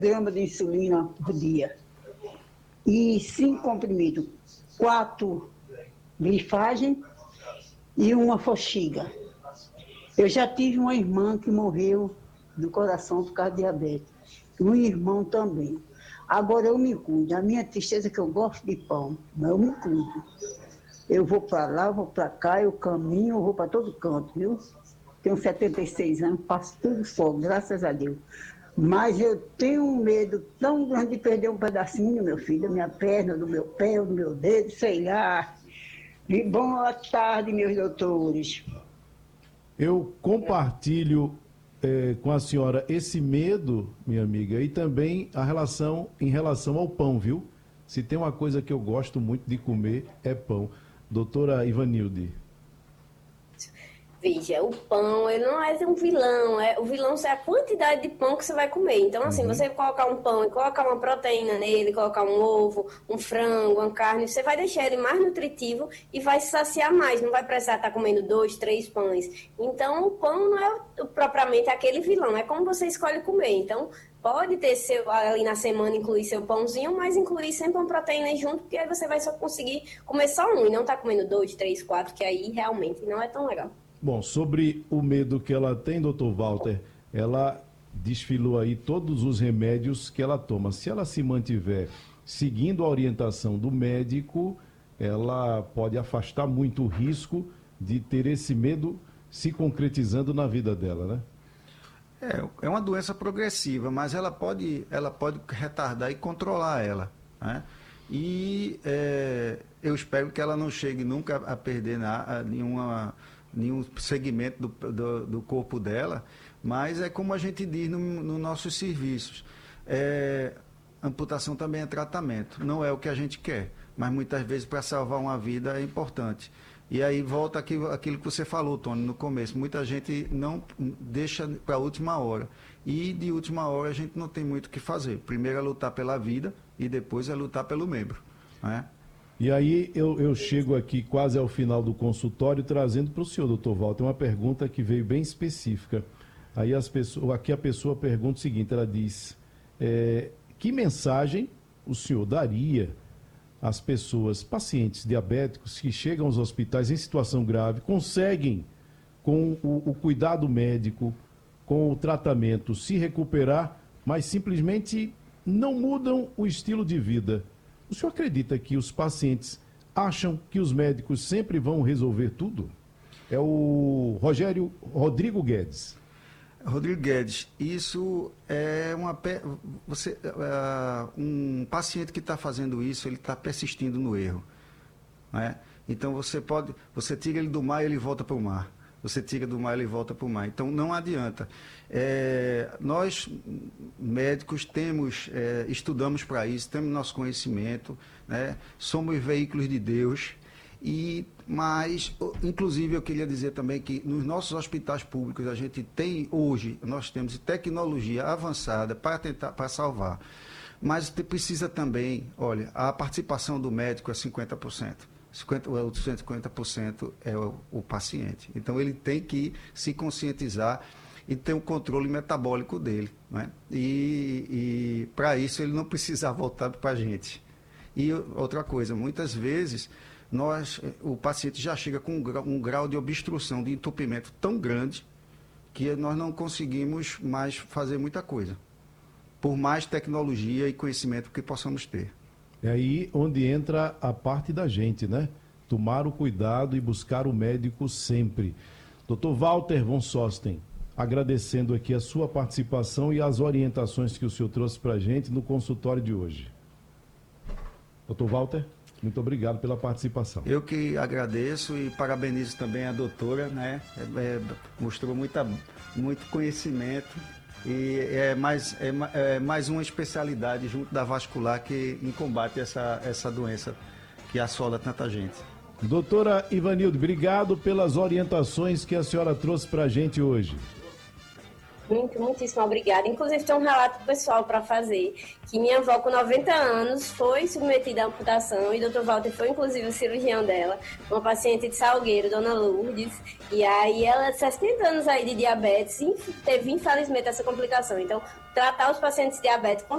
gramas de insulina por dia. E 5 comprimidos, 4 glifagem e uma forxiga. Eu já tive uma irmã que morreu do coração por causa de diabetes. Um irmão também. Agora eu me cuido. A minha tristeza é que eu gosto de pão, mas eu me cuido. Eu vou para lá, vou para cá, eu caminho, eu vou para todo canto, viu? Tenho 76 anos, faço tudo só, graças a Deus. Mas eu tenho um medo tão grande de perder um pedacinho do meu filho, da minha perna, do meu pé, do meu dedo, sei lá. E boa tarde, meus doutores. Eu compartilho com a senhora esse medo, minha amiga, e também em relação ao pão, viu? Se tem uma coisa que eu gosto muito de comer, é pão. Doutora Ivanilde. Veja, o pão, ele não é um vilão, o vilão é a quantidade de pão que você vai comer. Então, assim, você colocar um pão e colocar uma proteína nele, colocar um ovo, um frango, uma carne, você vai deixar ele mais nutritivo e vai se saciar mais, não vai precisar estar comendo 2, 3 pães. Então, o pão não é propriamente aquele vilão, é como você escolhe comer. Então, pode ter ali na semana incluir seu pãozinho, mas incluir sempre uma proteína junto, porque aí você vai só conseguir comer só um e não tá comendo 2, 3, 4, que aí realmente não é tão legal. Bom, sobre o medo que ela tem, doutor Walter, ela desfilou aí todos os remédios que ela toma. Se ela se mantiver seguindo a orientação do médico, ela pode afastar muito o risco de ter esse medo se concretizando na vida dela, né? É uma doença progressiva, mas ela pode retardar e controlar ela, né? E eu espero que ela não chegue nunca a perder nenhum segmento do corpo dela, mas é como a gente diz nos nossos serviços. Amputação também é tratamento, não é o que a gente quer, mas muitas vezes para salvar uma vida é importante. E aí volta aquilo que você falou, Tony, no começo. Muita gente não deixa para a última hora. E de última hora a gente não tem muito o que fazer. Primeiro é lutar pela vida e depois é lutar pelo membro, né? E aí eu chego aqui quase ao final do consultório trazendo para o senhor, doutor Walter, uma pergunta que veio bem específica. Aí aqui a pessoa pergunta o seguinte, ela diz, que mensagem o senhor daria às pessoas, pacientes diabéticos que chegam aos hospitais em situação grave, conseguem, com o cuidado médico, com o tratamento, se recuperar, mas simplesmente não mudam o estilo de vida? O senhor acredita que os pacientes acham que os médicos sempre vão resolver tudo? É o Rodrigo Guedes. Rodrigo Guedes, isso é um paciente que está fazendo isso, ele está persistindo no erro, né? Então você tira ele do mar e ele volta para o mar. Você tira do mar e ele volta para o mar. Então não adianta. Nós, médicos, estudamos para isso, temos nosso conhecimento, né? Somos veículos de Deus. Mas, inclusive, eu queria dizer também que nos nossos hospitais públicos nós temos tecnologia avançada para salvar. Mas precisa também, olha, a participação do médico é 50%. Outros 50% é o paciente. Então, ele tem que se conscientizar e ter um controle metabólico dele, né? E para isso, ele não precisa voltar para a gente. E outra coisa, muitas vezes, o paciente já chega com um grau de obstrução, de entupimento tão grande, que nós não conseguimos mais fazer muita coisa, por mais tecnologia e conhecimento que possamos ter. É aí onde entra a parte da gente, né? Tomar o cuidado e buscar o médico sempre. Dr. Walter von Sosten, agradecendo aqui a sua participação e as orientações que o senhor trouxe para a gente no consultório de hoje. Dr. Walter, muito obrigado pela participação. Eu que agradeço e parabenizo também a doutora, né? Mostrou muito conhecimento. E é mais uma especialidade junto da vascular em combate essa doença que assola tanta gente. Doutora Ivanilde, obrigado pelas orientações que a senhora trouxe para a gente hoje. Muitíssimo obrigada. Inclusive, tem um relato pessoal para fazer, que minha avó, com 90 anos, foi submetida à amputação, e o Dr. Walter foi, inclusive, o cirurgião dela, uma paciente de Salgueiro, Dona Lourdes, e aí ela, 60 anos aí de diabetes, teve, infelizmente, essa complicação. Então, tratar os pacientes diabéticos, com